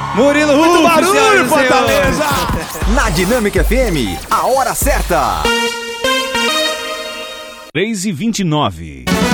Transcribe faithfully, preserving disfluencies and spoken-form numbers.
Murilo Ruf, Muito barulho, Fortaleza! Na Dinâmica F M, a hora certa. três e vinte e nove.